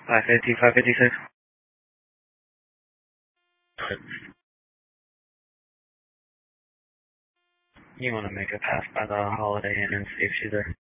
550, 556. You want to make a pass by the Holiday Inn and see if she's there.